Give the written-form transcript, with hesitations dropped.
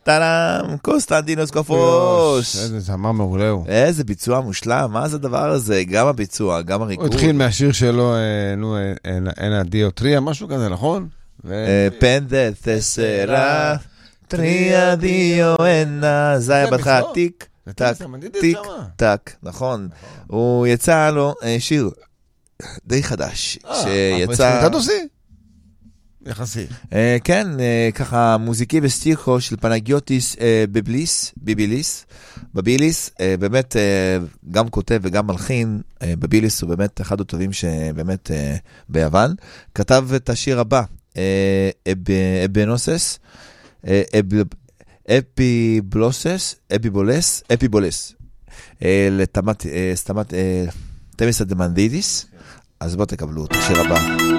טלם, קוסטנטינוס קופוש. איזה זמר מעולה הוא. איזה ביצוע מושלם, מה זה הדבר הזה? גם הביצוע, גם הריקוד. הוא התחיל מהשיר שלו, אין הדיוטריה, משהו כזה, נכון? פנדה תסרה, טריה דיו אינה, זה היה בתך טיק, טק, טיק, טק, נכון. הוא יצא לו שיר די חדש, שיצא... תדוסי? יחסי. כן, ככה מוזיקי בסטיחו של פנגיוטיס בביליס, באמת גם כותב וגם מלחין, בביליס הוא באמת אחד הטובים שבאמת ביוון, כתב את השיר הבא, אבנוסס, אפיבולס, לתמת תמיסה דמנדידיס, אז בואו תקבלו את השיר הבא.